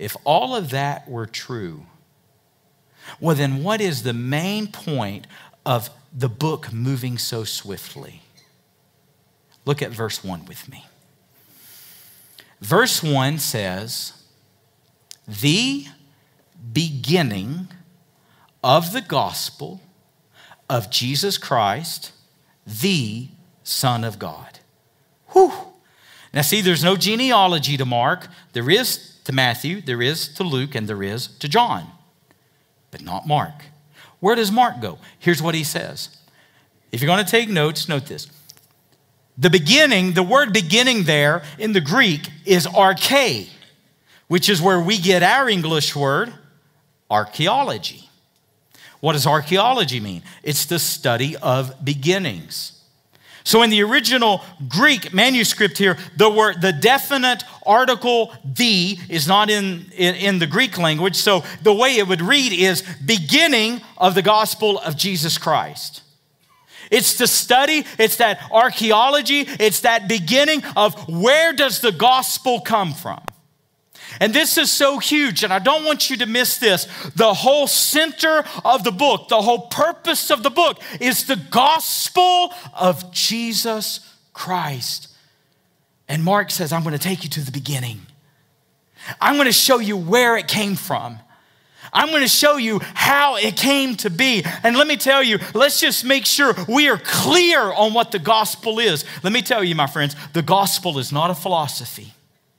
if all of that were true, well, then what is the main point of the book moving so swiftly? Look at verse 1 with me. Verse 1 says, the beginning of the gospel of Jesus Christ, the Son of God. Whew. Now see, there's no genealogy to Mark. There is to Matthew, there is to Luke, and there is to John, but not Mark. Where does Mark go? Here's what he says. If you're going to take notes, note this. The beginning, the word beginning there in the Greek is arche, which is where we get our English word archaeology. What does archaeology mean? It's the study of beginnings. So in the original Greek manuscript here, the definite article "the" is not in the Greek language. So the way it would read is beginning of the gospel of Jesus Christ. It's the study, it's that archaeology, it's that beginning of where does the gospel come from. And this is so huge, and I don't want you to miss this. The whole center of the book, the whole purpose of the book is the gospel of Jesus Christ. And Mark says, I'm going to take you to the beginning. I'm going to show you where it came from. I'm going to show you how it came to be. And let me tell you, let's just make sure we are clear on what the gospel is. Let me tell you, my friends, the gospel is not a philosophy.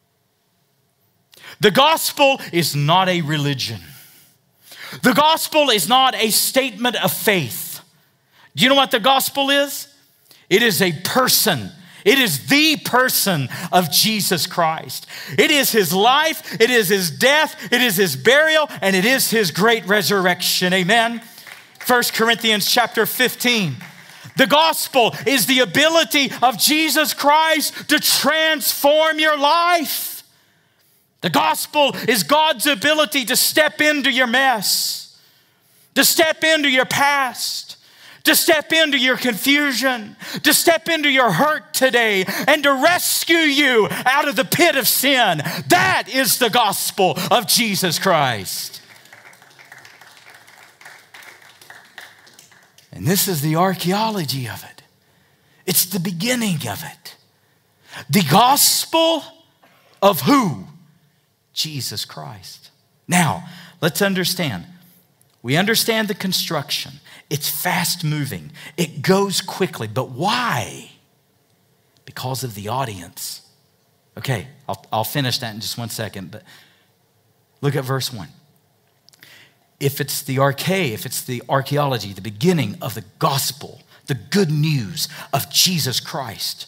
The gospel is not a religion. The gospel is not a statement of faith. Do you know what the gospel is? It is a person. It is the person of Jesus Christ. It is his life, it is his death, it is his burial, and it is his great resurrection. Amen. 1 Corinthians chapter 15. The gospel is the ability of Jesus Christ to transform your life. The gospel is God's ability to step into your mess, to step into your past, to step into your confusion, to step into your hurt today, and to rescue you out of the pit of sin. That is the gospel of Jesus Christ. And this is the archaeology of it. It's the beginning of it. The gospel of who? Jesus Christ. Now, let's understand. We understand the construction. It's fast moving. It goes quickly. But why? Because of the audience. Okay, I'll finish that in just one second. But look at verse 1. If it's the arche, if it's the archaeology, the beginning of the gospel, the good news of Jesus Christ,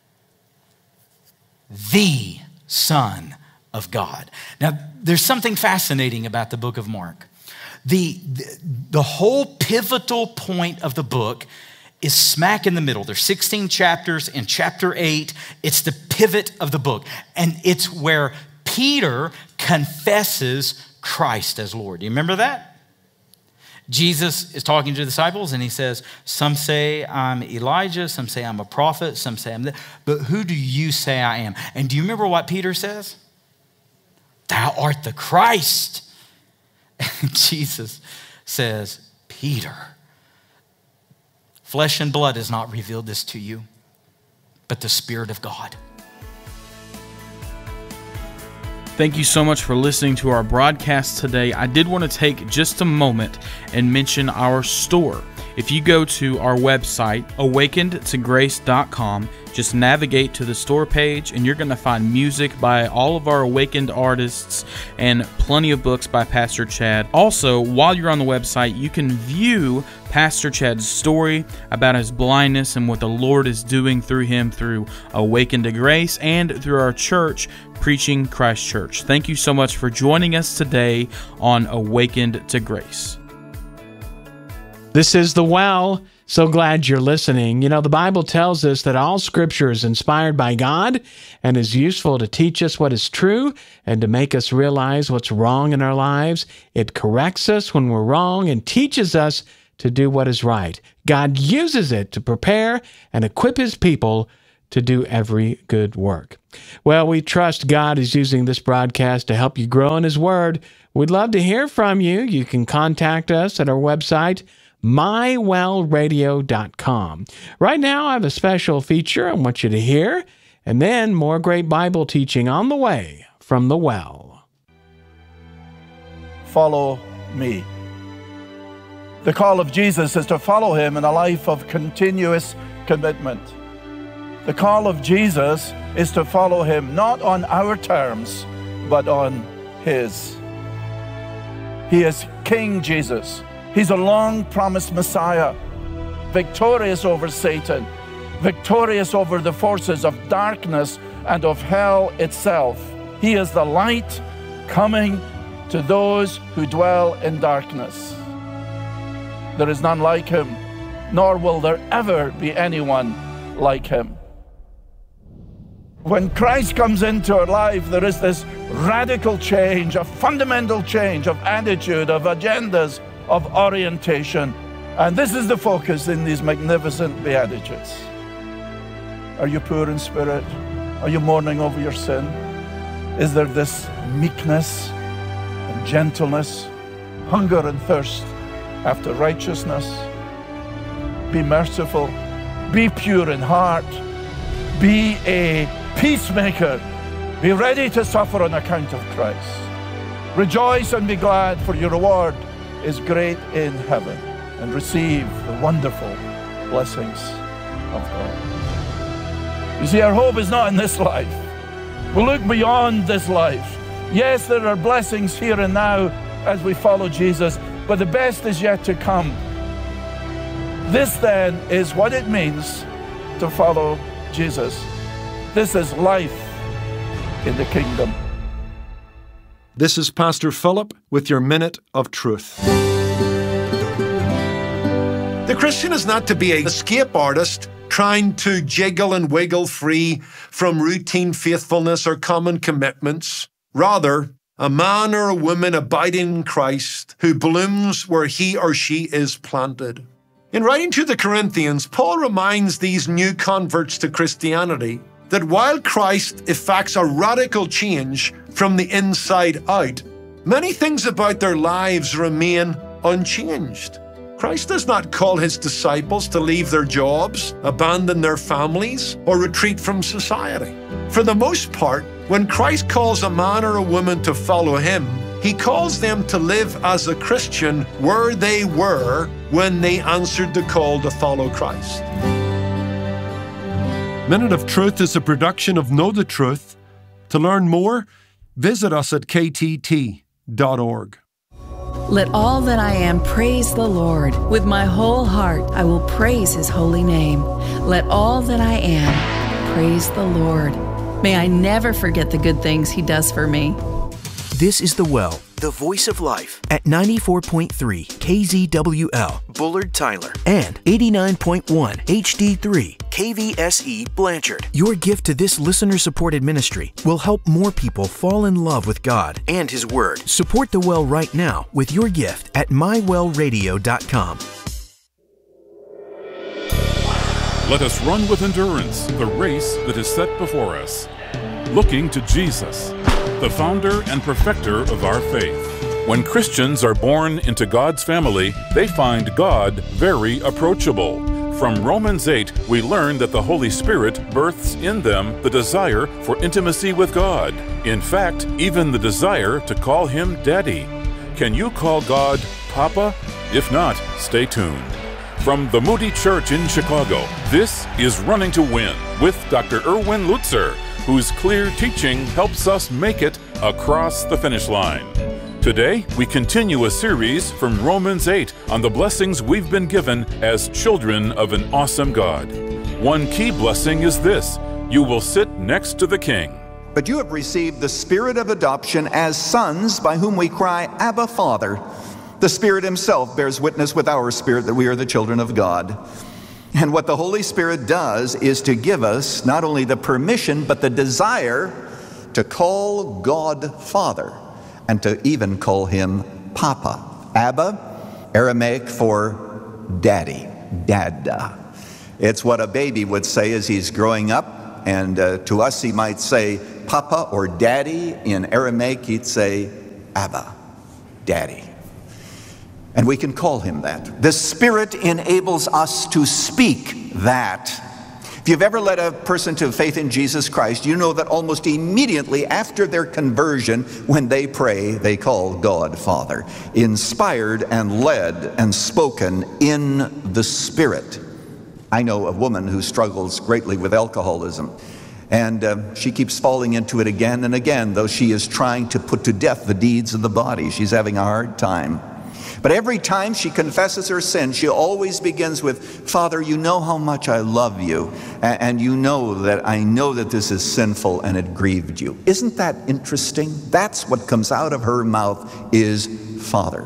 the Son of God. Now, there's something fascinating about the book of Mark. The whole pivotal point of the book is smack in the middle. There's 16 chapters. In chapter 8, it's the pivot of the book. And it's where Peter confesses Christ as Lord. Do you remember that? Jesus is talking to the disciples and he says, some say I'm Elijah, some say I'm a prophet, some say I'm this, but who do you say I am? And do you remember what Peter says? Thou art the Christ. And Jesus says, Peter, flesh and blood has not revealed this to you, but the Spirit of God. Thank you so much for listening to our broadcast today. I did want to take just a moment and mention our store. If you go to our website, awakenedtograce.com, just navigate to the store page and you're going to find music by all of our awakened artists and plenty of books by Pastor Chad. Also, while you're on the website, you can view Pastor Chad's story about his blindness and what the Lord is doing through him through Awakened to Grace and through our church, Preaching Christ Church. Thank you so much for joining us today on Awakened to Grace. This is The Well. So glad you're listening. You know, the Bible tells us that all Scripture is inspired by God and is useful to teach us what is true and to make us realize what's wrong in our lives. It corrects us when we're wrong and teaches us to do what is right. God uses it to prepare and equip His people to do every good work. Well, we trust God is using this broadcast to help you grow in His Word. We'd love to hear from you. You can contact us at our website, mywellradio.com. Right now, I have a special feature I want you to hear, and then more great Bible teaching on the way from the Well. Follow me. The call of Jesus is to follow Him in a life of continuous commitment. The call of Jesus is to follow Him not on our terms, but on His. He is King Jesus. He's a long-promised Messiah, victorious over Satan, victorious over the forces of darkness and of hell itself. He is the light coming to those who dwell in darkness. There is none like Him, nor will there ever be anyone like Him. When Christ comes into our life, there is this radical change, a fundamental change of attitude, of agendas, of orientation. And this is the focus in these magnificent Beatitudes. Are you poor in spirit? Are you mourning over your sin? Is there this meekness and gentleness, hunger and thirst after righteousness? Be merciful, be pure in heart, be a peacemaker, be ready to suffer on account of Christ. Rejoice and be glad, for your reward is great in heaven, and receive the wonderful blessings of God. You see, our hope is not in this life. We look beyond this life. Yes, there are blessings here and now as we follow Jesus, but the best is yet to come. This then is what it means to follow Jesus. This is life in the kingdom. This is Pastor Philip with your Minute of Truth. The Christian is not to be an escape artist trying to jiggle and wiggle free from routine faithfulness or common commitments. Rather, a man or a woman abiding in Christ who blooms where he or she is planted. In writing to the Corinthians, Paul reminds these new converts to Christianity that while Christ effects a radical change from the inside out, many things about their lives remain unchanged. Christ does not call His disciples to leave their jobs, abandon their families, or retreat from society. For the most part, when Christ calls a man or a woman to follow Him, He calls them to live as a Christian where they were when they answered the call to follow Christ. Minute of Truth is a production of Know the Truth. To learn more, visit us at ktt.org. Let all that I am praise the Lord. With my whole heart I will praise His holy name. Let all that I am praise the Lord. May I never forget the good things He does for me. This is The Well, the voice of life, at 94.3 KZWL, Bullard, Tyler, and 89.1 HD3 KVSE, Blanchard. Your gift to this listener-supported ministry will help more people fall in love with God and His Word. Support The Well right now with your gift at mywellradio.com. Let us run with endurance the race that is set before us, looking to Jesus, the founder and perfecter of our faith. When Christians are born into God's family, they find God very approachable. From Romans 8, we learn that the Holy Spirit births in them the desire for intimacy with God. In fact, even the desire to call Him Daddy. Can you call God Papa? If not, stay tuned. From the Moody Church in Chicago, this is Running to Win with Dr. Erwin Lutzer, whose clear teaching helps us make it across the finish line. Today, we continue a series from Romans 8 on the blessings we've been given as children of an awesome God. One key blessing is this: you will sit next to the King. But you have received the Spirit of adoption as sons, by whom we cry, Abba, Father. The Spirit Himself bears witness with our spirit that we are the children of God. And what the Holy Spirit does is to give us not only the permission, but the desire to call God Father, and to even call Him Papa. Abba, Aramaic for daddy, dada. It's what a baby would say as he's growing up. And to us, he might say Papa or Daddy. In Aramaic, he'd say Abba, Daddy. And we can call him that. The Spirit enables us to speak that. If you've ever led a person to faith in Jesus Christ, you know that almost immediately after their conversion, when they pray, they call God Father, inspired and led and spoken in the Spirit. I know a woman who struggles greatly with alcoholism, and she keeps falling into it again and again, though she is trying to put to death the deeds of the body. She's having a hard time. But every time she confesses her sin, she always begins with, Father, you know how much I love you, and you know that I know that this is sinful and it grieved you. Isn't that interesting? That's what comes out of her mouth is Father.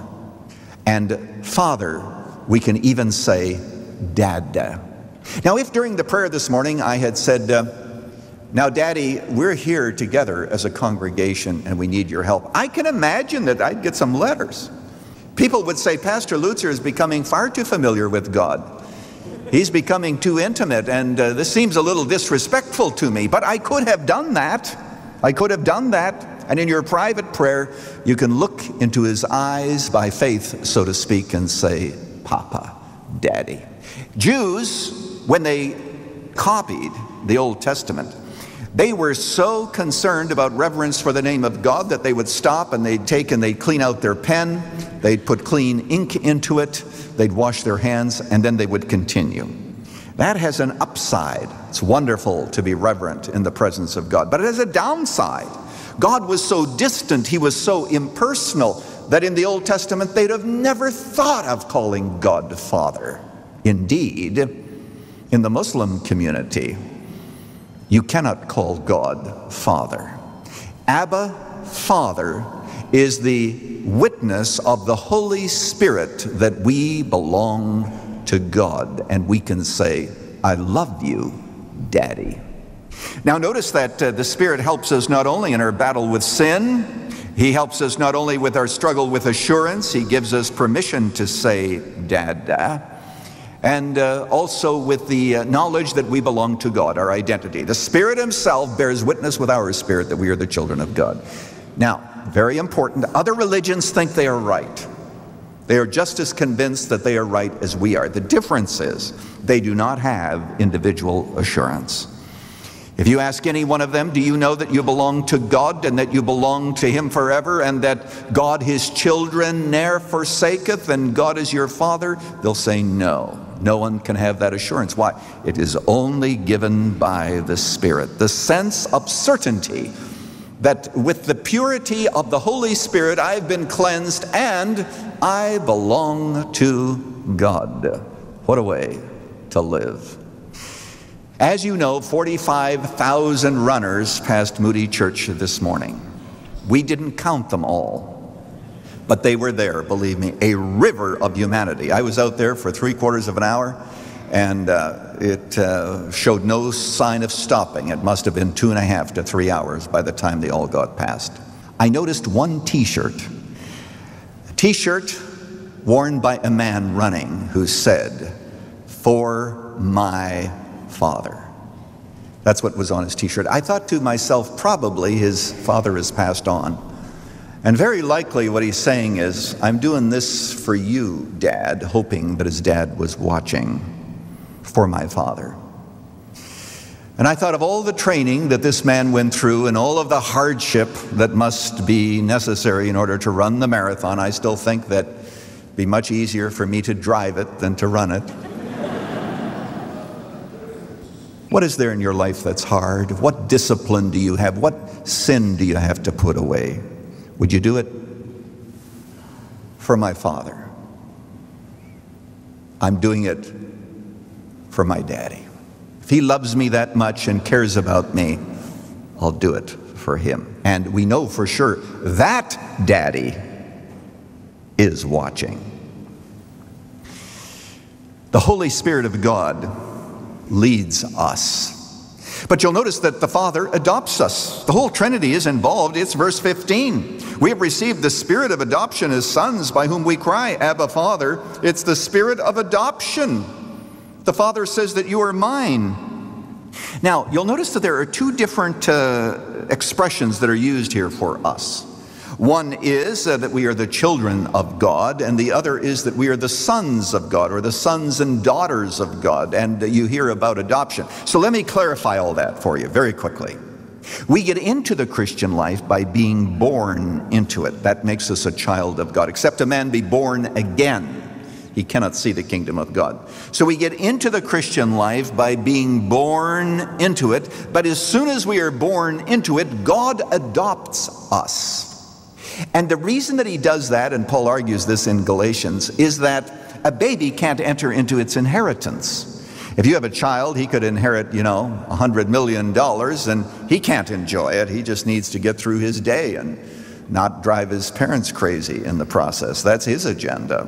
And Father, we can even say Dad. Now, if during the prayer this morning I had said, now, Daddy, we're here together as a congregation and we need your help, I can imagine that I'd get some letters. People would say, Pastor Lutzer is becoming far too familiar with God. He's becoming too intimate, and this seems a little disrespectful to me. But I could have done that. I could have done that. And in your private prayer, you can look into his eyes by faith, so to speak, and say, Papa, Daddy. Jews, when they copied the Old Testament, they were so concerned about reverence for the name of God that they would stop and they'd clean out their pen, they'd put clean ink into it, they'd wash their hands, and then they would continue. That has an upside. It's wonderful to be reverent in the presence of God. But it has a downside. God was so distant, he was so impersonal, that in the Old Testament they'd have never thought of calling God Father. Indeed, in the Muslim community, you cannot call God Father. Abba, Father, is the witness of the Holy Spirit that we belong to God, and we can say, I love you, Daddy. Now notice that the Spirit helps us not only in our battle with sin, he helps us not only with our struggle with assurance, he gives us permission to say, Dada, and also with the knowledge that we belong to God, our identity. The Spirit himself bears witness with our spirit that we are the children of God. Now, very important, other religions think they are right. They are just as convinced that they are right as we are. The difference is they do not have individual assurance. If you ask any one of them, do you know that you belong to God and that you belong to him forever and that God his children ne'er forsaketh and God is your Father? They'll say no. No one can have that assurance. Why? It is only given by the Spirit. The sense of certainty that with the purity of the Holy Spirit I've been cleansed and I belong to God. What a way to live. As you know, 45,000 runners passed Moody Church this morning. We didn't count them all. But they were there, believe me, a river of humanity. I was out there for 3/4 of an hour, and it showed no sign of stopping. It must have been 2.5 to 3 hours by the time they all got past. I noticed one t-shirt. A t-shirt worn by a man running who said, "For my Father." That's what was on his t-shirt. I thought to myself, probably his father has passed on. And very likely what he's saying is, I'm doing this for you, Dad, hoping that his dad was watching, for my father. And I thought of all the training that this man went through and all of the hardship that must be necessary in order to run the marathon. I still think that it'd be much easier for me to drive it than to run it. What is there in your life that's hard? What discipline do you have? What sin do you have to put away? Would you do it for my Father? I'm doing it for my Daddy. If he loves me that much and cares about me, I'll do it for him. And we know for sure that Daddy is watching. The Holy Spirit of God leads us. But you'll notice that the Father adopts us. The whole Trinity is involved. It's verse 15. We have received the Spirit of adoption as sons by whom we cry, Abba, Father. It's the Spirit of adoption. The Father says that you are mine. Now, you'll notice that there are two different expressions that are used here for us. One is that we are the children of God, and the other is that we are the sons of God, or the sons and daughters of God, and you hear about adoption. So let me clarify all that for you very quickly. We get into the Christian life by being born into it. That makes us a child of God. Except a man be born again, he cannot see the kingdom of God. So we get into the Christian life by being born into it, but as soon as we are born into it, God adopts us. And the reason that he does that, and Paul argues this in Galatians, is that a baby can't enter into its inheritance. If you have a child, he could inherit, $100 million, and he can't enjoy it. He just needs to get through his day and not drive his parents crazy in the process. That's his agenda.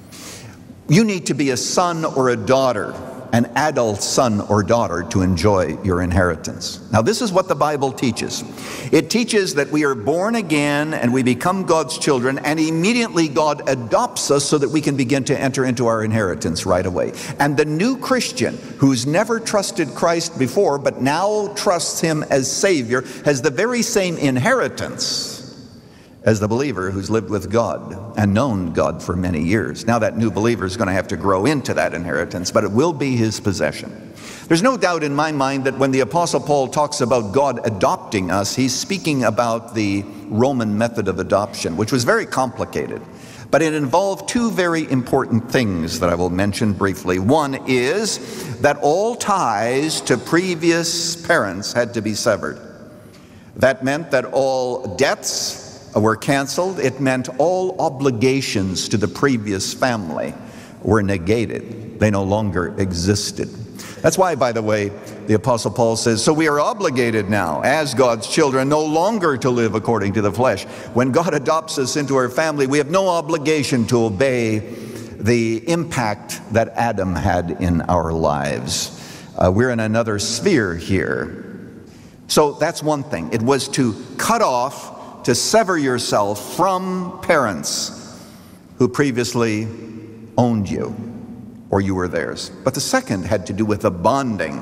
You need to be a son or a daughter, an adult son or daughter, to enjoy your inheritance. Now, this is what the Bible teaches. It teaches that we are born again and we become God's children, and immediately God adopts us so that we can begin to enter into our inheritance right away. And the new Christian who's never trusted Christ before but now trusts him as Savior has the very same inheritance as the believer who's lived with God and known God for many years. Now that new believer is going to have to grow into that inheritance, but it will be his possession. There's no doubt in my mind that when the Apostle Paul talks about God adopting us, he's speaking about the Roman method of adoption, which was very complicated. But it involved two very important things that I will mention briefly. One is that all ties to previous parents had to be severed. That meant that all debts were canceled. It meant all obligations to the previous family were negated. They no longer existed. That's why, by the way, the Apostle Paul says, so we are obligated now as God's children no longer to live according to the flesh. When God adopts us into our family, we have no obligation to obey the impact that Adam had in our lives. We're in another sphere here. So that's one thing. It was to cut off, to sever yourself from parents who previously owned you, or you were theirs. But the second had to do with the bonding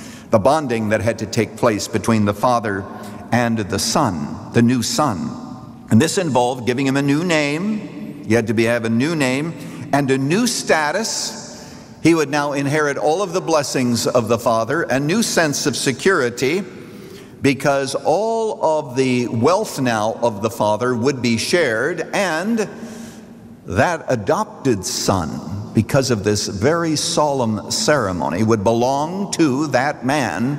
that had to take place between the father and the son, the new son. And this involved giving him a new name. You had to have a new name and a new status. He would now inherit all of the blessings of the father, a new sense of security, because all of the wealth now of the father would be shared, and that adopted son, because of this very solemn ceremony, would belong to that man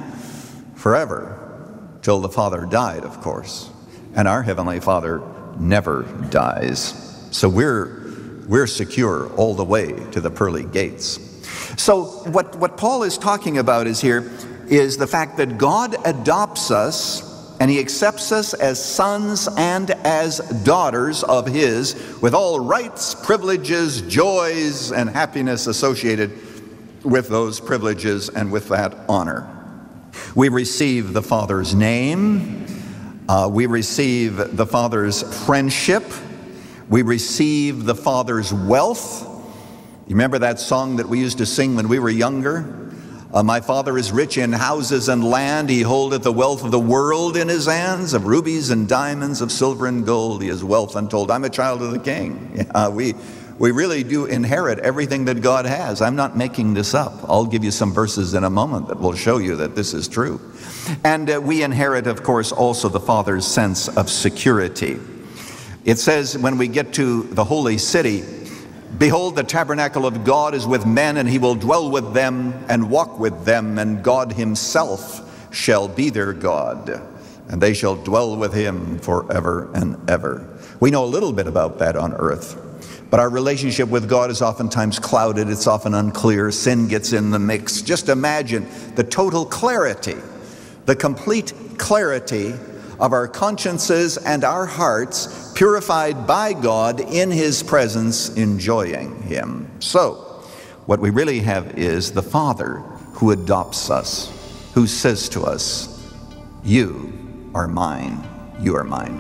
forever, till the father died, of course. And our Heavenly Father never dies. So we're secure all the way to the pearly gates. So what Paul is talking about is the fact that God adopts us and he accepts us as sons and as daughters of his, with all rights, privileges, joys, and happiness associated with those privileges and with that honor. We receive the Father's name. We receive the Father's friendship. We receive the Father's wealth. You remember that song that we used to sing when we were younger? My Father is rich in houses and land. He holdeth the wealth of the world in his hands. Of rubies and diamonds, of silver and gold, he has wealth untold. I'm a child of the King. We really do inherit everything that God has. I'm not making this up. I'll give you some verses in a moment that will show you that this is true. And we inherit, of course, also the Father's sense of security. It says when we get to the holy city, behold, the tabernacle of God is with men, and he will dwell with them and walk with them, and God himself shall be their God, and they shall dwell with him forever and ever. We know a little bit about that on earth, but our relationship with God is oftentimes clouded. It's often unclear. Sin gets in the mix. Just imagine the total clarity, the complete clarity of our consciences and our hearts, purified by God in his presence, enjoying him. So, what we really have is the Father who adopts us, who says to us, you are mine, you are mine.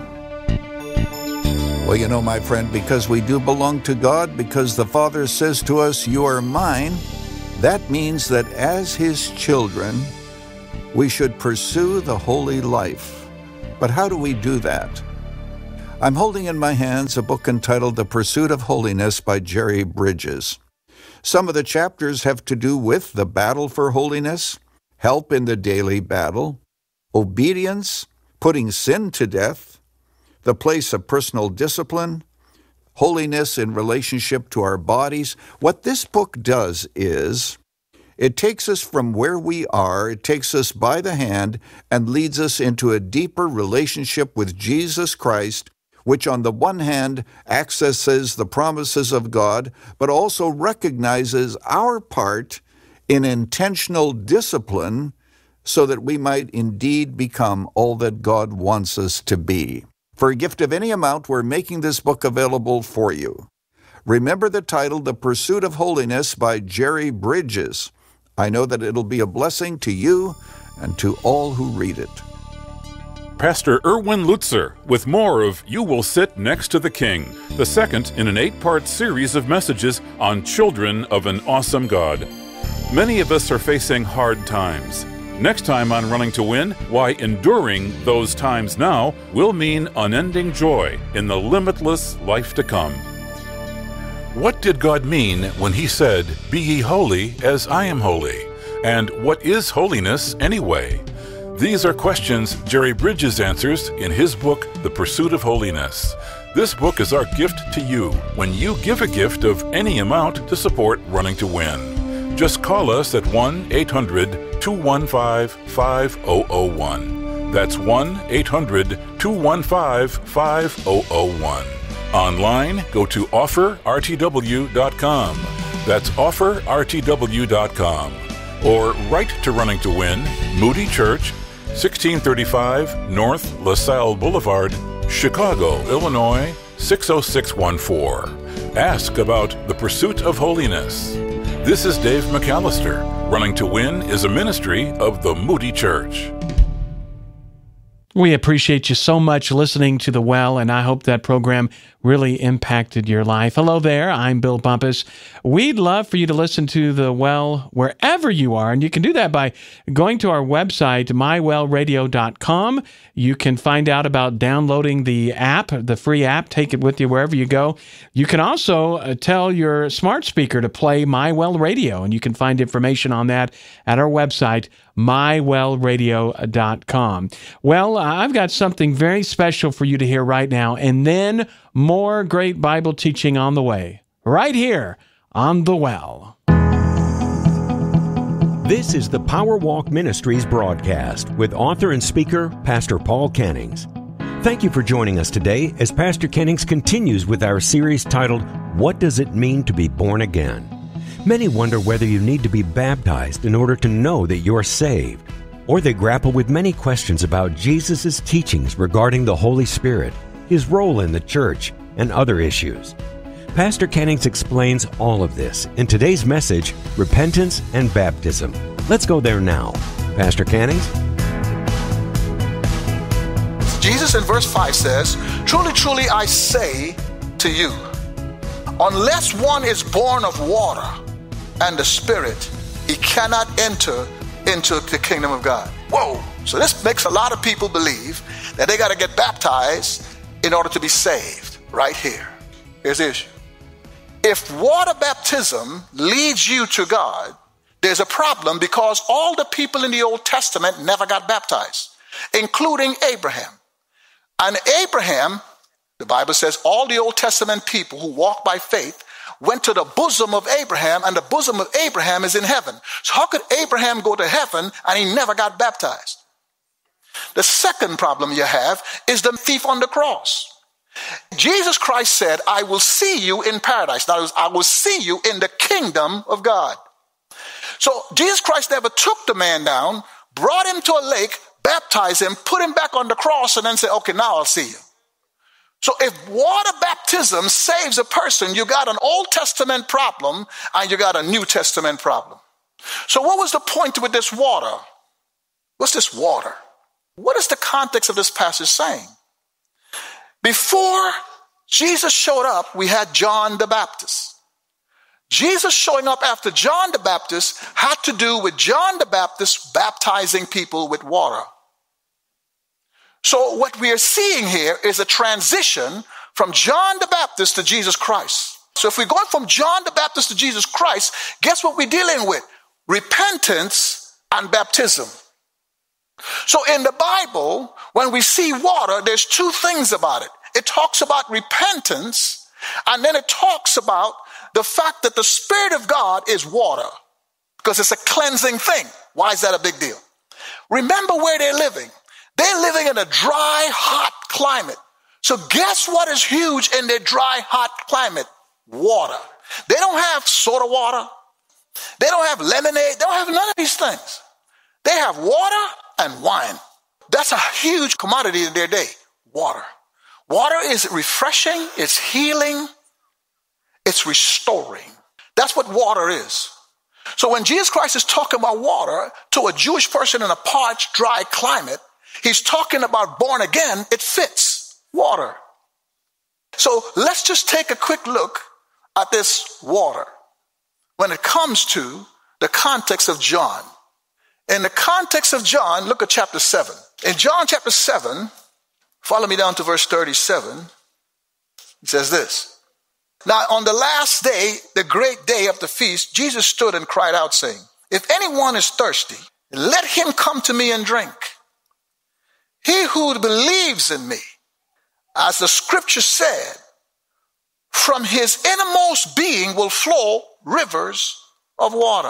Well, you know, my friend, because we do belong to God, because the Father says to us, you are mine, that means that as his children, We should pursue the holy life. But how do we do that? I'm holding in my hands a book entitled The Pursuit of Holiness by Jerry Bridges. Some of the chapters have to do with the battle for holiness, help in the daily battle, obedience, putting sin to death, the place of personal discipline, holiness in relationship to our bodies. What this book does is it takes us from where we are, it takes us by the hand, and leads us into a deeper relationship with Jesus Christ, which on the one hand accesses the promises of God, but also recognizes our part in intentional discipline so that we might indeed become all that God wants us to be. For a gift of any amount, we're making this book available for you. Remember the title, The Pursuit of Holiness by Jerry Bridges. I know that it'll be a blessing to you and to all who read it. Pastor Erwin Lutzer with more of You Will Sit Next to the King, the second in an 8-part series of messages on children of an awesome God. Many of us are facing hard times. Next time on Running to Win, why enduring those times now will mean unending joy in the limitless life to come. What did God mean when He said, "Be ye holy as I am holy"? And what is holiness anyway? These are questions Jerry Bridges answers in his book, The Pursuit of Holiness. This book is our gift to you when you give a gift of any amount to support Running to Win. Just call us at 1-800-215-5001. That's 1-800-215-5001. Online, go to offerrtw.com. That's offerrtw.com. Or write to Running to Win, Moody Church, 1635 North LaSalle Boulevard, Chicago, Illinois, 60614. Ask about the Pursuit of Holiness. This is Dave McAllister. Running to Win is a ministry of the Moody Church. We appreciate you so much listening to The Well, and I hope that program really impacted your life. Hello there, I'm Bill Bumpus. We'd love for you to listen to The Well wherever you are, and you can do that by going to our website, mywellradio.com. You can find out about downloading the app, the free app. Take it with you wherever you go. You can also tell your smart speaker to play My Well Radio, and you can find information on that at our website, mywellradio.com. Well, I've got something very special for you to hear right now, and then more great Bible teaching on the way, right here on The Well. This is the Power Walk Ministries broadcast with author and speaker, Pastor Paul Kennings. Thank you for joining us today as Pastor Kennings continues with our series titled, What Does It Mean to Be Born Again? Many wonder whether you need to be baptized in order to know that you're saved, or they grapple with many questions about Jesus' teachings regarding the Holy Spirit, His role in the church, and other issues. Pastor Kennings explains all of this in today's message, Repentance and Baptism. Let's go there now. Pastor Kennings? Jesus in verse 5 says, "Truly, truly, I say to you, unless one is born of water and the Spirit, he cannot enter into the kingdom of God." Whoa! So this makes a lot of people believe that they got to get baptized in order to be saved. Right here. Here's the issue. If water baptism leads you to God, there's a problem because all the people in the Old Testament never got baptized, including Abraham. And Abraham, the Bible says, all the Old Testament people who walk by faith went to the bosom of Abraham, and the bosom of Abraham is in heaven. So how could Abraham go to heaven and he never got baptized? The second problem you have is the thief on the cross. Jesus Christ said, "I will see you in paradise." That is, I will see you in the kingdom of God. So Jesus Christ never took the man down, brought him to a lake, baptized him, put him back on the cross, and then say, "Okay, now I'll see you." So if water baptism saves a person, you got an Old Testament problem and you got a New Testament problem. So what was the point with this water? What's this water? What is the context of this passage saying? Before Jesus showed up, we had John the Baptist. Jesus showing up after John the Baptist had to do with John the Baptist baptizing people with water. So what we are seeing here is a transition from John the Baptist to Jesus Christ. So if we're going from John the Baptist to Jesus Christ, guess what we're dealing with? Repentance and baptism. So in the Bible, when we see water, there's two things about it. It talks about repentance, and then it talks about the fact that the Spirit of God is water, because it's a cleansing thing. Why is that a big deal? Remember where they're living. They're living in a dry, hot climate. So guess what is huge in their dry, hot climate? Water. They don't have soda water. They don't have lemonade. They don't have none of these things. They have water and wine. That's a huge commodity in their day. Water. Water is refreshing. It's healing. It's restoring. That's what water is. So when Jesus Christ is talking about water to a Jewish person in a parched, dry climate, he's talking about born again. It fits water. So let's just take a quick look at this water when it comes to the context of John. In the context of John, look at chapter 7. In John chapter 7, follow me down to verse 37. It says this. Now on the last day, the great day of the feast, Jesus stood and cried out, saying, if anyone is thirsty, let him come to me and drink. He who believes in me, as the scripture said, from his innermost being will flow rivers of water.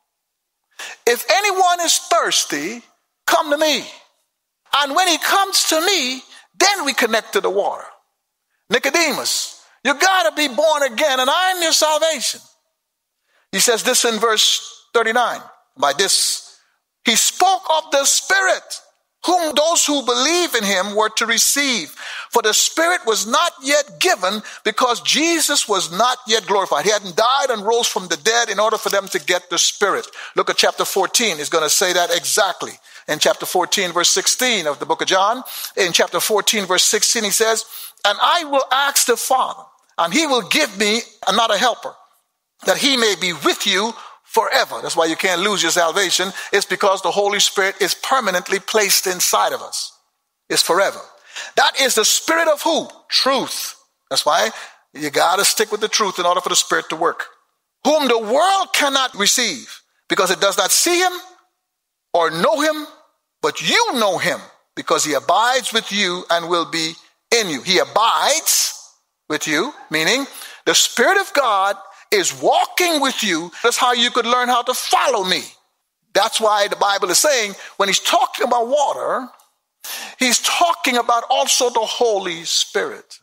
If anyone is thirsty, come to me. And when he comes to me, then we connect to the water. Nicodemus, you got to be born again, and I'm your salvation. He says this in verse 39. By this, he spoke of the Spirit, whom those who believe in him were to receive. For the Spirit was not yet given because Jesus was not yet glorified. He hadn't died and rose from the dead in order for them to get the Spirit. Look at chapter 14. He's going to say that exactly. In chapter 14, verse 16 of the book of John, in chapter 14, verse 16, he says, and I will ask the Father, and he will give me another helper, that he may be with you forever. That's why you can't lose your salvation. It's because the Holy Spirit is permanently placed inside of us. It's forever. That is the Spirit of who? Truth. That's why you got to stick with the truth in order for the Spirit to work. Whom the world cannot receive because it does not see him or know him, but you know him because he abides with you and will be in you. He abides with you, meaning the Spirit of God is walking with you. That's how you could learn how to follow me. That's why the Bible is saying when he's talking about water, he's talking about also the Holy Spirit.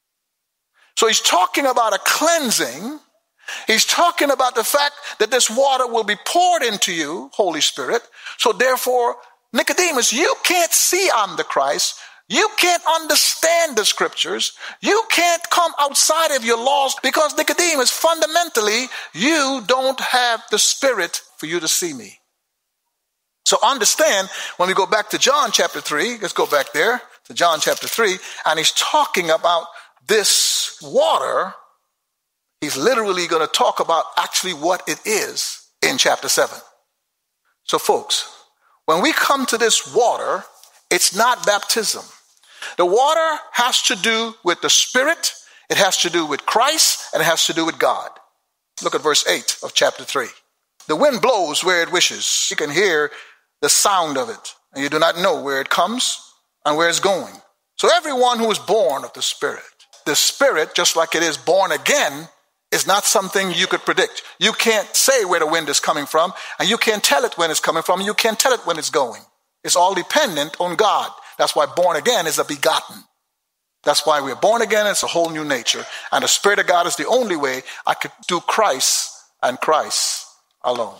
So he's talking about a cleansing. He's talking about the fact that this water will be poured into you, Holy Spirit. So therefore, Nicodemus, you can't see I'm the Christ. You can't understand the scriptures. You can't come outside of your laws because Nicodemus, fundamentally, you don't have the Spirit for you to see me. So understand, when we go back to John chapter 3, let's go back there to John chapter 3, and he's talking about this water. He's literally going to talk about actually what it is in chapter 7. So folks, when we come to this water, it's not baptism. The water has to do with the Spirit, it has to do with Christ, and it has to do with God. Look at verse 8 of chapter 3. The wind blows where it wishes. You can hear the sound of it, and you do not know where it comes and where it's going. So everyone who is born of the Spirit, just like it is born again, is not something you could predict. You can't say where the wind is coming from, and you can't tell it when it's coming from, and you can't tell it when it's going. It's all dependent on God. That's why born again is a begotten. That's why we're born again. It's a whole new nature. And the Spirit of God is the only way I could do Christ and Christ alone.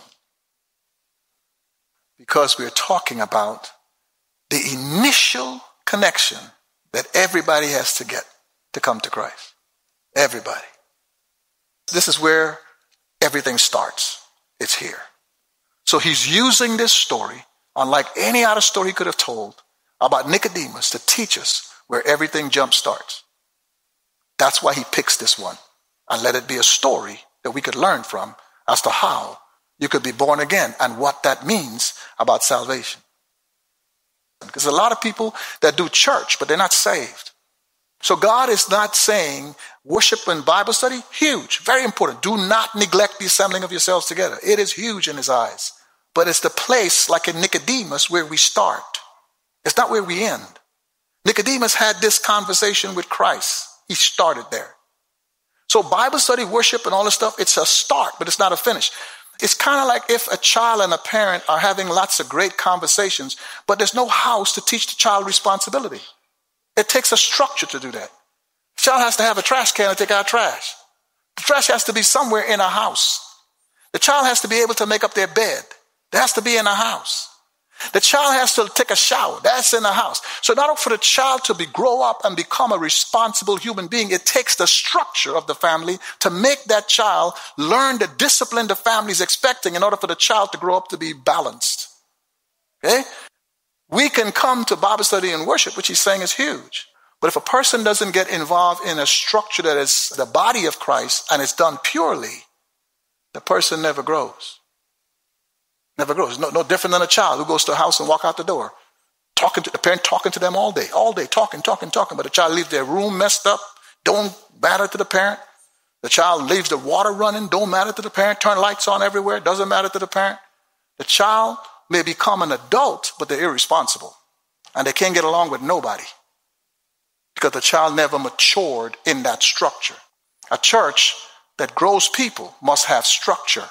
Because we're talking about the initial connection that everybody has to get to come to Christ. Everybody. This is where everything starts. It's here. So he's using this story, unlike any other story he could have told, about Nicodemus to teach us where everything jump starts. That's why he picks this one and let it be a story that we could learn from as to how you could be born again and what that means about salvation. Because a lot of people that do church, but they're not saved. So God is not saying worship and Bible study, huge, very important. Do not neglect the assembling of yourselves together. It is huge in his eyes. But it's the place, like in Nicodemus, where we start. It's not where we end. Nicodemus had this conversation with Christ. He started there. So Bible study, worship, and all this stuff, it's a start, but it's not a finish. It's kind of like if a child and a parent are having lots of great conversations, but there's no house to teach the child responsibility. It takes a structure to do that. The child has to have a trash can to take out trash. The trash has to be somewhere in a house. The child has to be able to make up their bed. That has to be in a house. The child has to take a shower. That's in a house. So in order for the child to grow up and become a responsible human being, it takes the structure of the family to make that child learn the discipline the family is expecting in order for the child to grow up to be balanced. Okay? We can come to Bible study and worship, which he's saying is huge. But if a person doesn't get involved in a structure that is the body of Christ and it's done purely, the person never grows. Never grows. No different than a child who goes to a house and walk out the door, talking to the parent, talking to them all day, talking. But the child leaves their room messed up, don't matter to the parent. The child leaves the water running, don't matter to the parent. Turn lights on everywhere, doesn't matter to the parent. The child may become an adult, but they're irresponsible. And they can't get along with nobody because the child never matured in that structure. A church that grows people must have structure.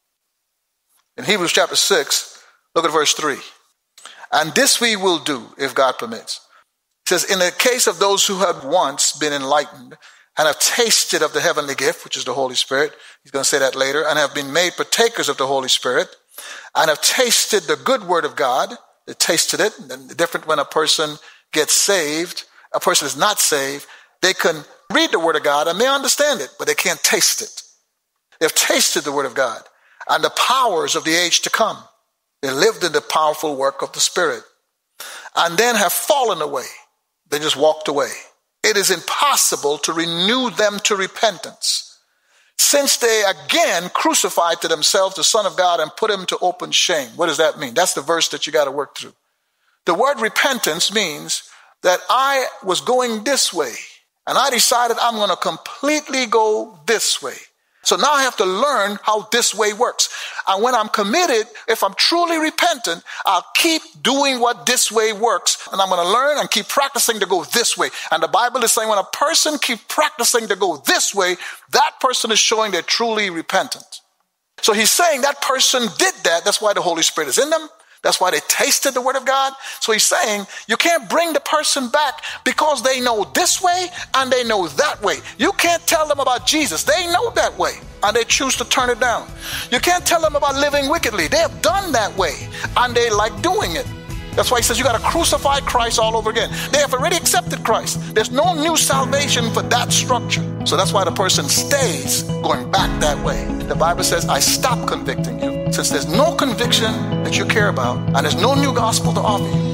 In Hebrews chapter 6, look at verse 3. And this we will do if God permits. It says, in the case of those who have once been enlightened and have tasted of the heavenly gift, which is the Holy Spirit, he's going to say that later, and have been made partakers of the Holy Spirit, and have tasted the good word of God. They tasted it. And different when a person gets saved, a person is not saved, they can read the word of God and they understand it, but they can't taste it. They've tasted the word of God and the powers of the age to come. They lived in the powerful work of the Spirit and then have fallen away. They just walked away. It is impossible to renew them to repentance, since they again crucified to themselves the Son of God and put him to open shame. What does that mean? That's the verse that you got to work through. The word repentance means that I was going this way and I decided I'm going to completely go this way. So now I have to learn how this way works. And when I'm committed, if I'm truly repentant, I'll keep doing what this way works. And I'm going to learn and keep practicing to go this way. And the Bible is saying when a person keeps practicing to go this way, that person is showing they're truly repentant. So he's saying that person did that. That's why the Holy Spirit is in them. That's why they tasted the word of God. So he's saying you can't bring the person back because they know this way and they know that way. You can't tell them about Jesus. They know that way and they choose to turn it down. You can't tell them about living wickedly. They have done that way and they like doing it. That's why he says you got to crucify Christ all over again. They have already accepted Christ. There's no new salvation for that structure. So that's why the person stays going back that way. The Bible says, I stop convicting you. Since there's no conviction that you care about and there's no new gospel to offer you.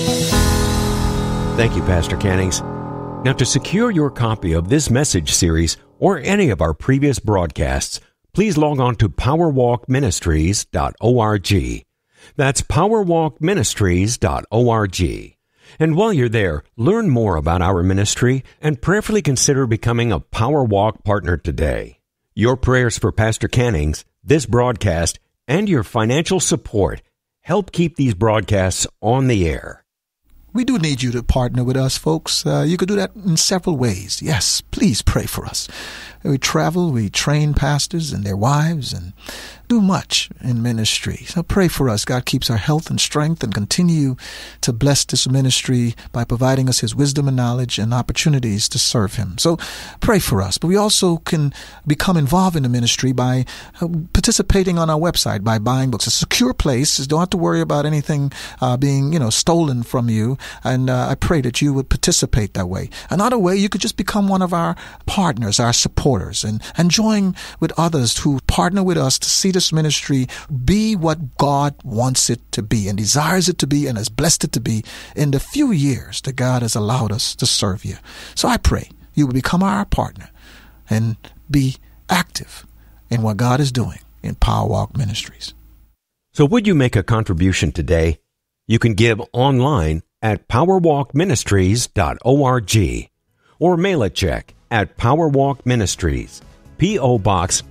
Thank you, Pastor Cannings. Now, to secure your copy of this message series or any of our previous broadcasts, please log on to powerwalkministries.org. That's powerwalkministries.org. And while you're there, learn more about our ministry and prayerfully consider becoming a Power Walk partner today. Your prayers for Pastor Cannings, this broadcast, and your financial support help keep these broadcasts on the air. We do need you to partner with us, folks. You could do that in several ways. Yes, please pray for us. We travel, we train pastors and their wives and do much in ministry. So pray for us. God keeps our health and strength and continue to bless this ministry by providing us his wisdom and knowledge and opportunities to serve him. So pray for us. But we also can become involved in the ministry by participating on our website, by buying books. It's a secure place. You don't have to worry about anything being, stolen from you. And I pray that you would participate that way. Another way, you could just become one of our partners, our supporters, and join with others who partner with us to see this ministry be what God wants it to be and desires it to be and has blessed it to be in the few years that God has allowed us to serve you. So I pray you will become our partner and be active in what God is doing in Power Walk Ministries. So would you make a contribution today? You can give online at powerwalkministries.org or mail a check at Powerwalk Ministries, P.O. Box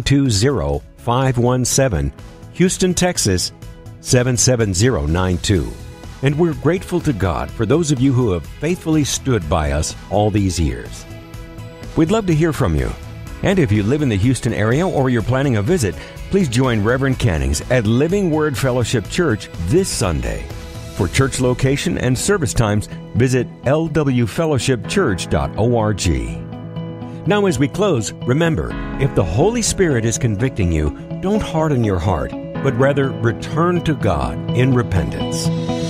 920517, Houston, Texas 77092. And we're grateful to God for those of you who have faithfully stood by us all these years. We'd love to hear from you. And if you live in the Houston area or you're planning a visit, please join Reverend Cannings at Living Word Fellowship Church this Sunday. For church location and service times, visit lwfellowshipchurch.org. Now as we close, remember, if the Holy Spirit is convicting you, don't harden your heart, but rather return to God in repentance.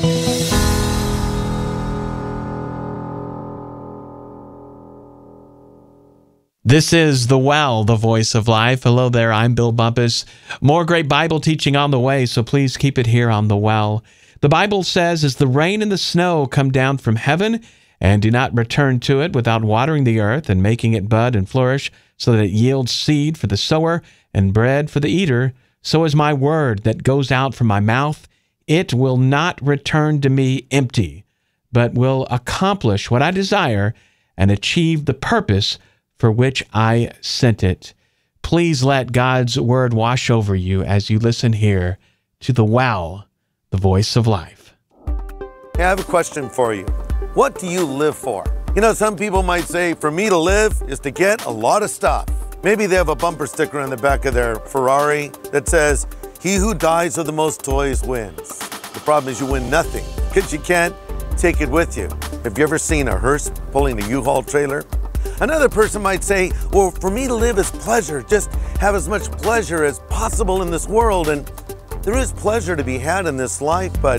This is The Well, the Voice of Life. Hello there, I'm Bill Bumpus. More great Bible teaching on the way, so please keep it here on The Well. The Bible says, as the rain and the snow come down from heaven, and do not return to it without watering the earth and making it bud and flourish, so that it yields seed for the sower and bread for the eater, so is my word that goes out from my mouth. It will not return to me empty, but will accomplish what I desire and achieve the purpose for which I sent it. Please let God's word wash over you as you listen here to The Well, the Voice of Life. Hey, I have a question for you. What do you live for? You know, some people might say, for me to live is to get a lot of stuff. Maybe they have a bumper sticker on the back of their Ferrari that says, he who dies with the most toys wins. The problem is you win nothing because you can't take it with you. Have you ever seen a hearse pulling a U-Haul trailer? Another person might say, well, for me to live is pleasure, just have as much pleasure as possible in this world. And there is pleasure to be had in this life, but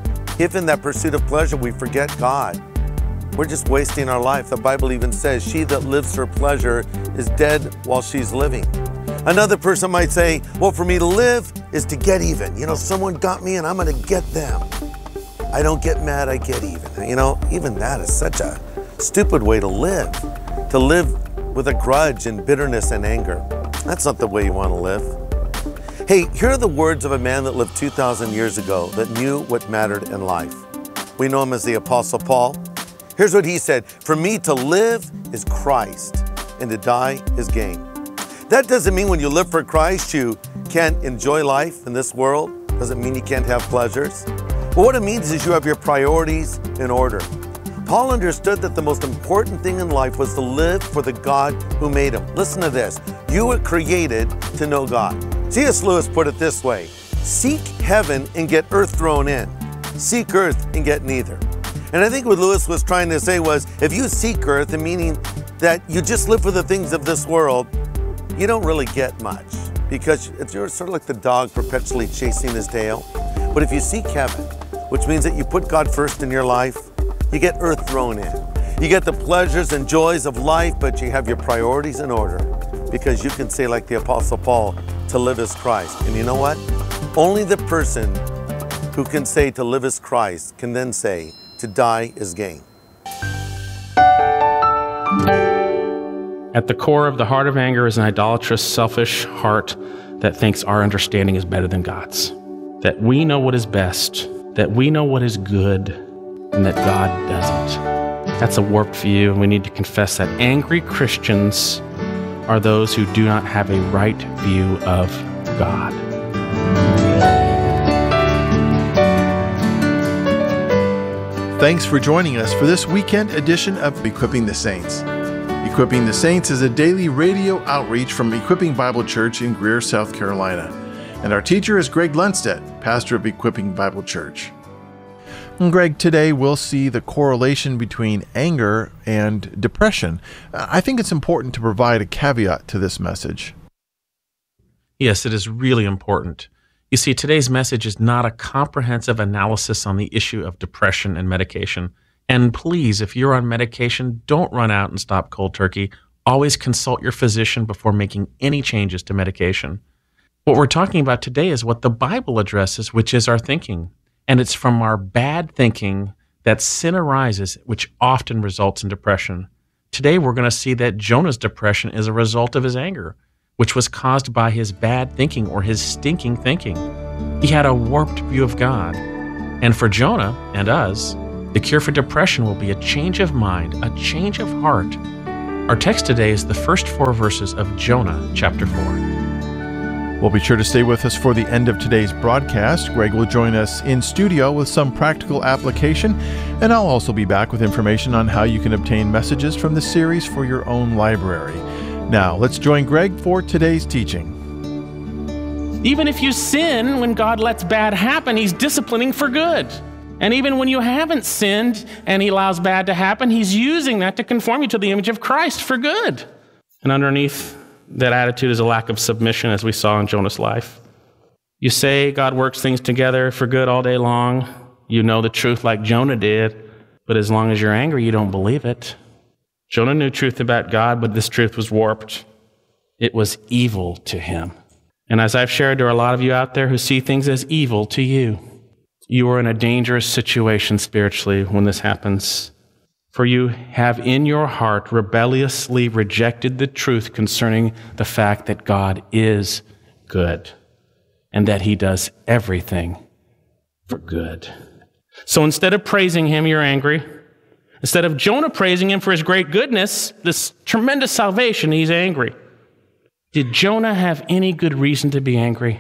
if in that pursuit of pleasure we forget God, we're just wasting our life. The Bible even says, she that lives for pleasure is dead while she's living. Another person might say, well, for me to live is to get even. You know, someone got me and I'm going to get them. I don't get mad, I get even. You know, even that is such a stupid way to live with a grudge and bitterness and anger. That's not the way you want to live. Hey, here are the words of a man that lived 2,000 years ago that knew what mattered in life. We know him as the Apostle Paul. Here's what he said, for me to live is Christ, and to die is gain. That doesn't mean when you live for Christ, you can't enjoy life in this world. Doesn't mean you can't have pleasures. But what it means is you have your priorities in order. Paul understood that the most important thing in life was to live for the God who made him. Listen to this. You were created to know God. C.S. Lewis put it this way, seek heaven and get earth thrown in. Seek earth and get neither. And I think what Lewis was trying to say was, if you seek earth, meaning that you just live for the things of this world, you don't really get much because you're sort of like the dog perpetually chasing his tail. But if you seek heaven, which means that you put God first in your life, you get earth thrown in. You get the pleasures and joys of life, but you have your priorities in order because you can say like the Apostle Paul, to live is Christ. And you know what? Only the person who can say to live is Christ can then say to die is gain. At the core of the heart of anger is an idolatrous, selfish heart that thinks our understanding is better than God's. That we know what is best, that we know what is good, and that God doesn't. That's a warped view, and we need to confess that angry Christians are those who do not have a right view of God. Thanks for joining us for this weekend edition of Equipping the Saints. Equipping the Saints is a daily radio outreach from Equipping Bible Church in Greer, South Carolina. And our teacher is Greg Lundstedt, pastor of Equipping Bible Church. And Greg, today we'll see the correlation between anger and depression. I think it's important to provide a caveat to this message. Yes, it is really important. You see, today's message is not a comprehensive analysis on the issue of depression and medication. And please, if you're on medication, don't run out and stop cold turkey. Always consult your physician before making any changes to medication. What we're talking about today is what the Bible addresses, which is our thinking. And it's from our bad thinking that sin arises, which often results in depression. Today, we're going to see that Jonah's depression is a result of his anger. which was caused by his bad thinking or his stinking thinking. He had a warped view of God. And for Jonah and us, the cure for depression will be a change of mind, a change of heart. Our text today is the first 4 verses of Jonah chapter 4. Well, be sure to stay with us for the end of today's broadcast. Greg will join us in studio with some practical application, and I'll also be back with information on how you can obtain messages from the series for your own library. Now, let's join Greg for today's teaching. Even if you sin when God lets bad happen, He's disciplining for good. And even when you haven't sinned and He allows bad to happen, He's using that to conform you to the image of Christ for good. And underneath that attitude is a lack of submission, as we saw in Jonah's life. You say God works things together for good all day long. You know the truth like Jonah did, but as long as you're angry, you don't believe it. Jonah knew truth about God, but this truth was warped. It was evil to him. And as I've shared, there are a lot of you out there who see things as evil to you. You are in a dangerous situation spiritually when this happens. For you have in your heart rebelliously rejected the truth concerning the fact that God is good and that He does everything for good. So instead of praising Him, you're angry. Instead of Jonah praising Him for his great goodness, this tremendous salvation, he's angry. Did Jonah have any good reason to be angry?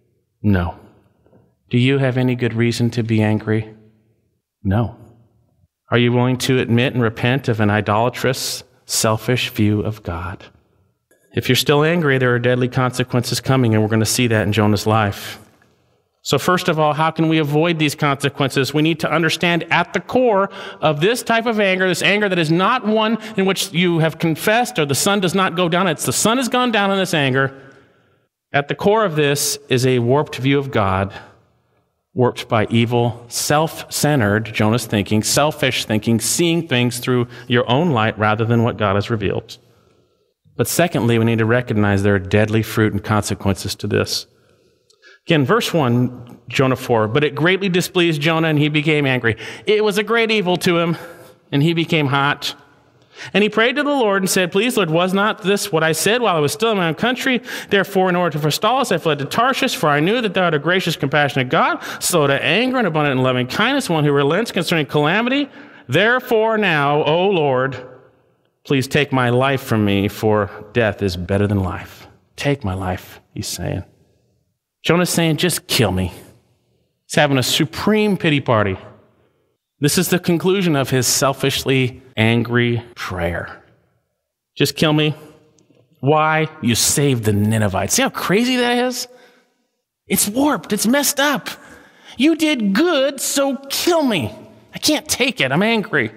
No. Do you have any good reason to be angry? No. Are you willing to admit and repent of an idolatrous, selfish view of God? If you're still angry, there are deadly consequences coming, and we're going to see that in Jonah's life. So first of all, how can we avoid these consequences? We need to understand at the core of this type of anger, this anger that is not one in which you have confessed or the sun does not go down. It's the sun has gone down in this anger. At the core of this is a warped view of God, warped by evil, self-centered, Jonah's thinking, selfish thinking, seeing things through your own light rather than what God has revealed. But secondly, we need to recognize there are deadly fruit and consequences to this. Again, verse 1, Jonah 4, but it greatly displeased Jonah and he became angry. It was a great evil to him and he became hot. And he prayed to the Lord and said, please, Lord, was not this what I said while I was still in my own country? Therefore, in order to forestall us, I fled to Tarshish, for I knew that thou art a gracious, compassionate God, slow to anger and abundant in loving kindness, one who relents concerning calamity. Therefore now, O Lord, please take my life from me, for death is better than life. Take my life, he's saying. Jonah's saying, just kill me. He's having a supreme pity party. This is the conclusion of his selfishly angry prayer. Just kill me. Why? You saved the Ninevites. See how crazy that is? It's warped. It's messed up. You did good, so kill me. I can't take it. I'm angry.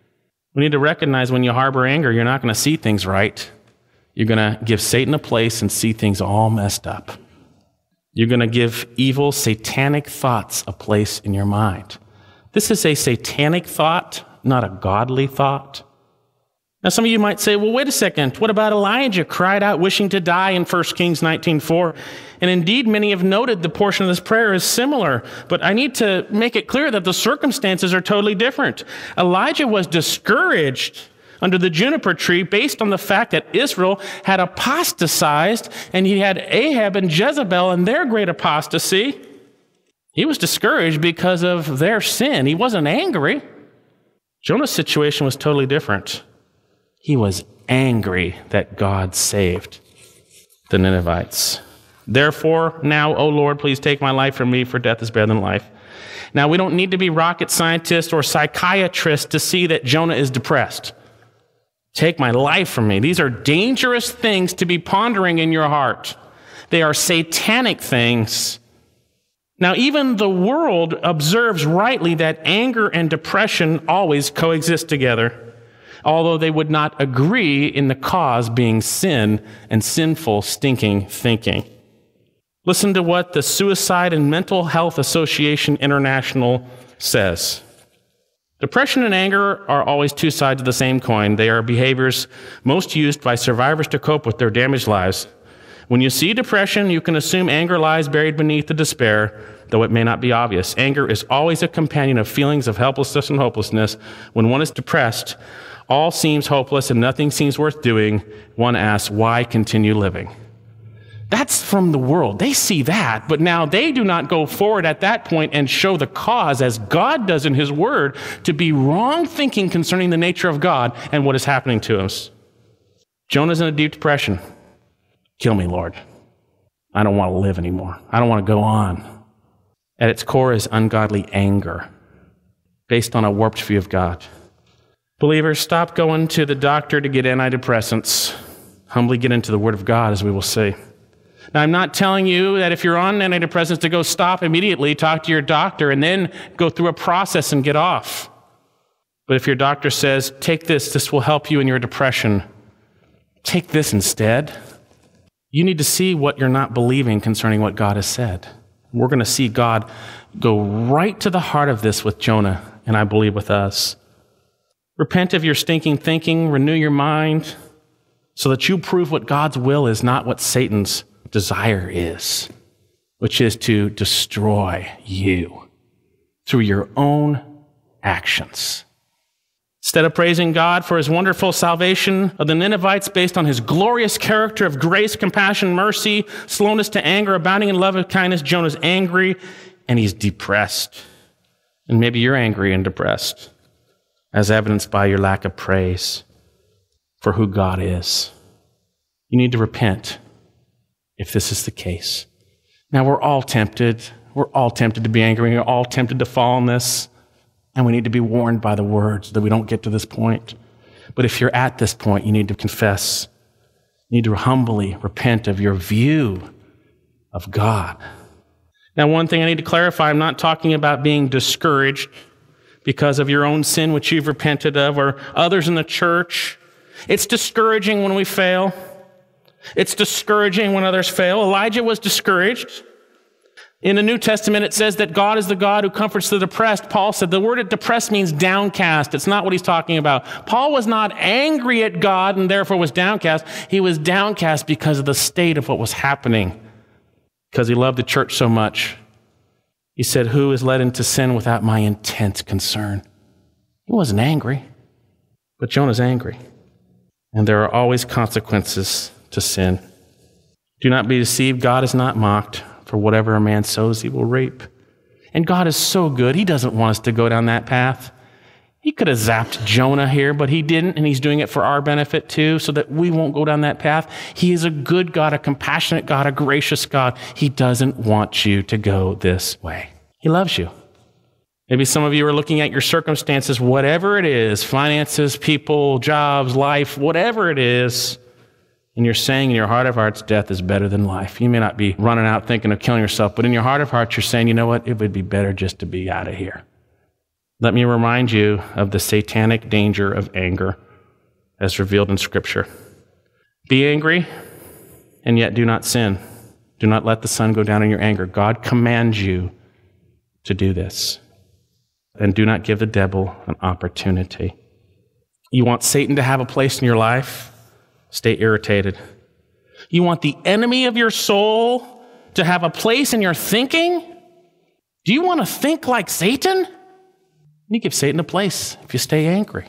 We need to recognize when you harbor anger, you're not going to see things right. You're going to give Satan a place and see things all messed up. You're going to give evil, satanic thoughts a place in your mind. This is a satanic thought, not a godly thought. Now, some of you might say, well, wait a second. What about Elijah cried out wishing to die in 1 Kings 19:4? And indeed, many have noted the portion of this prayer is similar, but I need to make it clear that the circumstances are totally different. Elijah was discouraged under the juniper tree based on the fact that Israel had apostatized, and he had Ahab and Jezebel and their great apostasy. He was discouraged because of their sin. He wasn't angry. Jonah's situation was totally different. He was angry that God saved the Ninevites. Therefore, now, O Lord, please take my life from me, for death is better than life. Now, we don't need to be rocket scientists or psychiatrists to see that Jonah is depressed. Take my life from me. These are dangerous things to be pondering in your heart. They are satanic things. Now, even the world observes rightly that anger and depression always coexist together, although they would not agree in the cause being sin and sinful, stinking thinking. Listen to what the Suicide and Mental Health Association International says. Depression and anger are always two sides of the same coin. They are behaviors most used by survivors to cope with their damaged lives. When you see depression, you can assume anger lies buried beneath the despair, though it may not be obvious. Anger is always a companion of feelings of helplessness and hopelessness. When one is depressed, all seems hopeless and nothing seems worth doing. One asks, why continue living? That's from the world. They see that, but now they do not go forward at that point and show the cause, as God does in his word, to be wrong thinking concerning the nature of God and what is happening to us. Jonah's in a deep depression. Kill me, Lord. I don't want to live anymore. I don't want to go on. At its core is ungodly anger, based on a warped view of God. Believers, stop going to the doctor to get antidepressants. Humbly get into the Word of God, as we will see. Now, I'm not telling you that if you're on antidepressants to go stop immediately, talk to your doctor, and then go through a process and get off. But if your doctor says, take this will help you in your depression, take this instead. You need to see what you're not believing concerning what God has said. We're going to see God go right to the heart of this with Jonah, and I believe with us. Repent of your stinking thinking, renew your mind, so that you prove what God's will is, not what Satan's desire is, which is to destroy you through your own actions. Instead of praising God for his wonderful salvation of the Ninevites based on his glorious character of grace, compassion, mercy, slowness to anger, abounding in love and kindness, Jonah's angry and he's depressed. And maybe you're angry and depressed, as evidenced by your lack of praise for who God is. You need to repent if this is the case. Now, we're all tempted. We're all tempted to be angry. We're all tempted to fall in this. And we need to be warned by the word so that we don't get to this point. But if you're at this point, you need to confess. You need to humbly repent of your view of God. Now, one thing I need to clarify, I'm not talking about being discouraged because of your own sin, which you've repented of, or others in the church. It's discouraging when we fail. It's discouraging when others fail. Elijah was discouraged. In the New Testament, it says that God is the God who comforts the depressed. Paul said the word depressed means downcast. It's not what he's talking about. Paul was not angry at God and therefore was downcast. He was downcast because of the state of what was happening, because he loved the church so much. He said, who is led into sin without my intense concern? He wasn't angry, but Jonah's angry. And there are always consequences to sin. Do not be deceived. God is not mocked. For whatever a man sows, he will reap. And God is so good, he doesn't want us to go down that path. He could have zapped Jonah here, but he didn't, and he's doing it for our benefit too, so that we won't go down that path. He is a good God, a compassionate God, a gracious God. He doesn't want you to go this way. He loves you. Maybe some of you are looking at your circumstances, whatever it is, finances, people, jobs, life, whatever it is, and you're saying in your heart of hearts, death is better than life. You may not be running out thinking of killing yourself, but in your heart of hearts, you're saying, you know what? It would be better just to be out of here. Let me remind you of the satanic danger of anger as revealed in Scripture. Be angry, and yet do not sin. Do not let the sun go down in your anger. God commands you to do this. And do not give the devil an opportunity. You want Satan to have a place in your life? Stay irritated. You want the enemy of your soul to have a place in your thinking? Do you want to think like Satan? You give Satan a place if you stay angry.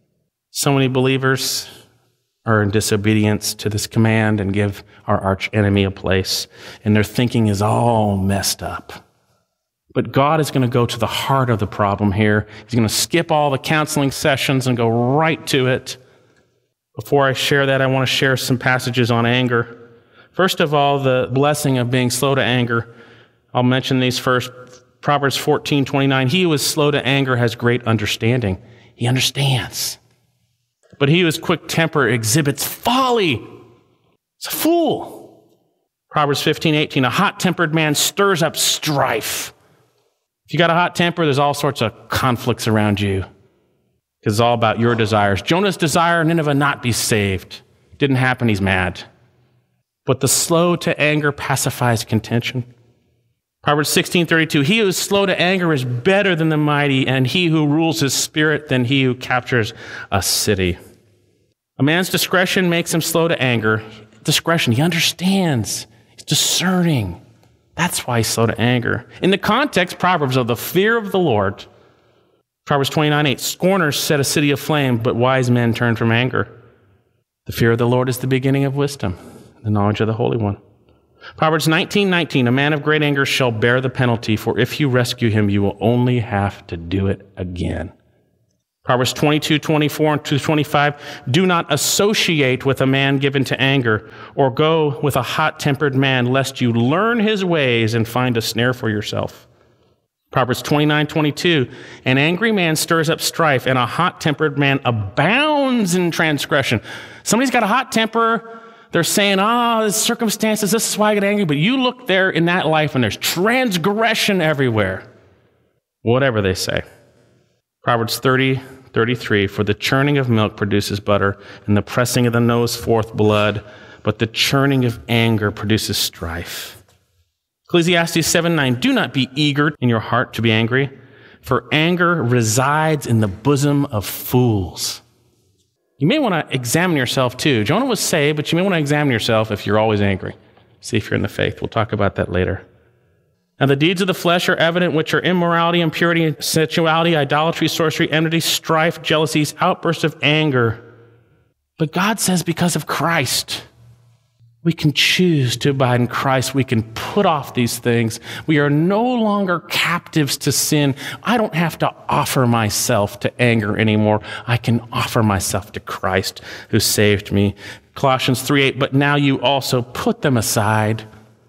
So many believers are in disobedience to this command and give our arch enemy a place, and their thinking is all messed up. But God is going to go to the heart of the problem here. He's going to skip all the counseling sessions and go right to it. Before I share that, I want to share some passages on anger. First of all, the blessing of being slow to anger. I'll mention these first. Proverbs 14:29. He who is slow to anger has great understanding. He understands. But he who is quick-tempered exhibits folly. It's a fool. Proverbs 15:18. A hot-tempered man stirs up strife. If you got a hot temper, there's all sorts of conflicts around you, because it's all about your desires. Jonah's desire, Nineveh not be saved. Didn't happen, he's mad. But the slow to anger pacifies contention. Proverbs 16:32, he who is slow to anger is better than the mighty, and he who rules his spirit than he who captures a city. A man's discretion makes him slow to anger. Discretion, he understands. He's discerning. That's why he's slow to anger. In the context, Proverbs of the fear of the Lord. Proverbs 29:8, scorners set a city aflame, but wise men turn from anger. The fear of the Lord is the beginning of wisdom, the knowledge of the Holy One. Proverbs 19:19, a man of great anger shall bear the penalty, for if you rescue him, you will only have to do it again. Proverbs 22:24 and 25, do not associate with a man given to anger, or go with a hot-tempered man, lest you learn his ways and find a snare for yourself. Proverbs 29:22, an angry man stirs up strife, and a hot-tempered man abounds in transgression. Somebody's got a hot temper. They're saying, the circumstances, this is why I get angry. But you look there in that life, and there's transgression everywhere. Whatever they say. Proverbs 30:33, for the churning of milk produces butter, and the pressing of the nose forth blood, but the churning of anger produces strife. Ecclesiastes 7:9, do not be eager in your heart to be angry, for anger resides in the bosom of fools. You may want to examine yourself too. Jonah was saved, but you may want to examine yourself if you're always angry. See if you're in the faith. We'll talk about that later. Now the deeds of the flesh are evident, which are immorality, impurity, sensuality, idolatry, sorcery, enmity, strife, jealousies, outbursts of anger. But God says because of Christ, we can choose to abide in Christ. We can put off these things. We are no longer captives to sin. I don't have to offer myself to anger anymore. I can offer myself to Christ who saved me. Colossians 3:8, but now you also put them aside.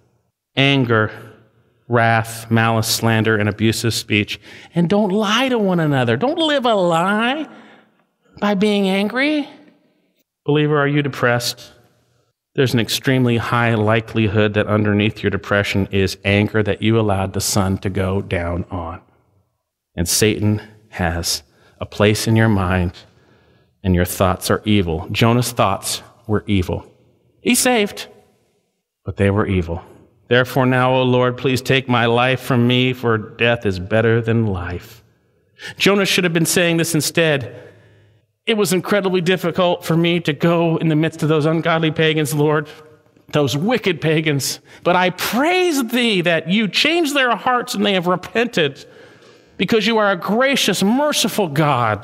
Anger, wrath, malice, slander, and abusive speech. And don't lie to one another. Don't live a lie by being angry. Believer, are you depressed? There's an extremely high likelihood that underneath your depression is anger that you allowed the sun to go down on. And Satan has a place in your mind, and your thoughts are evil. Jonah's thoughts were evil. He's saved, but they were evil. Therefore now, O Lord, please take my life from me, for death is better than life. Jonah should have been saying this instead. It was incredibly difficult for me to go in the midst of those ungodly pagans, Lord, those wicked pagans. But I praise thee that you changed their hearts and they have repented, because you are a gracious, merciful God.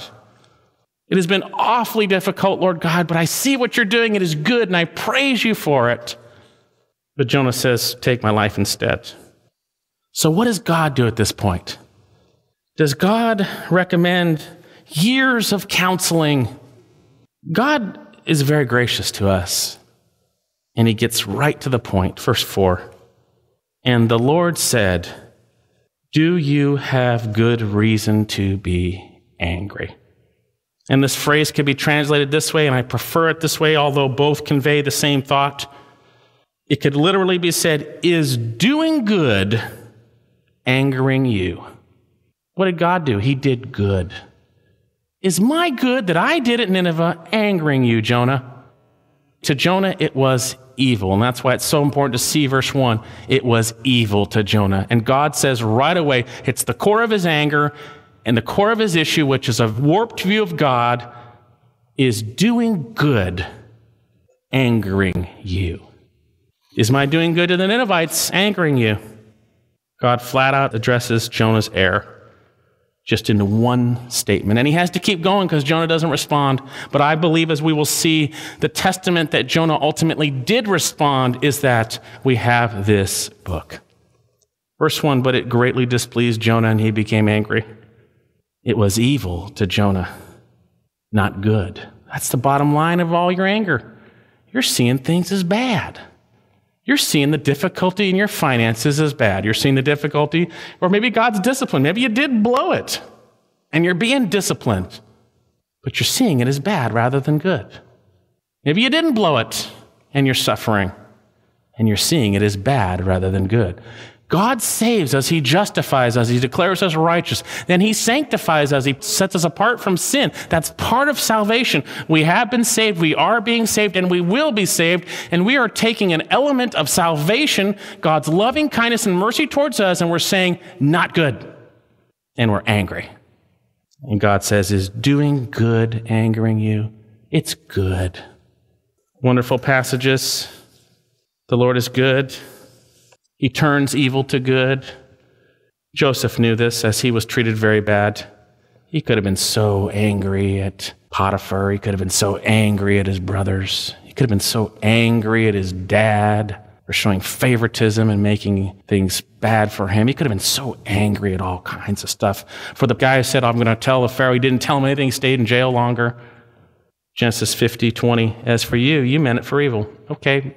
It has been awfully difficult, Lord God, but I see what you're doing. It is good, and I praise you for it. But Jonah says, take my life instead. So what does God do at this point? Does God recommend years of counseling? God is very gracious to us, and he gets right to the point. Verse 4, and the Lord said, do you have good reason to be angry? And this phrase can be translated this way, and I prefer it this way, although both convey the same thought. It could literally be said, is doing good angering you? What did God do? He did good. Is my good that I did at Nineveh angering you, Jonah? To Jonah, it was evil. And that's why it's so important to see verse 1. It was evil to Jonah. And God says right away, it's the core of his anger and the core of his issue, which is a warped view of God, is doing good angering you. Is my doing good to the Ninevites angering you? God flat out addresses Jonah's error just in one statement. And he has to keep going because Jonah doesn't respond. But I believe, as we will see, the testament that Jonah ultimately did respond is that we have this book. Verse 1, but it greatly displeased Jonah and he became angry. It was evil to Jonah, not good. That's the bottom line of all your anger. You're seeing things as bad. You're seeing the difficulty in your finances as bad. You're seeing the difficulty, or maybe God's discipline. Maybe you did blow it, and you're being disciplined, but you're seeing it as bad rather than good. Maybe you didn't blow it, and you're suffering, and you're seeing it as bad rather than good. God saves us, he justifies us, he declares us righteous. Then he sanctifies us, he sets us apart from sin. That's part of salvation. We have been saved, we are being saved, and we will be saved. And we are taking an element of salvation, God's loving kindness and mercy towards us, and we're saying, not good. And we're angry. And God says, is doing good angering you? It's good. Wonderful passages. The Lord is good. He turns evil to good. Joseph knew this as he was treated very bad. He could have been so angry at Potiphar. He could have been so angry at his brothers. He could have been so angry at his dad. or showing favoritism and making things bad for him. He could have been so angry at all kinds of stuff. For the guy who said, I'm going to tell the Pharaoh, he didn't tell him anything, he stayed in jail longer. Genesis 50:20, as for you, you meant it for evil. Okay,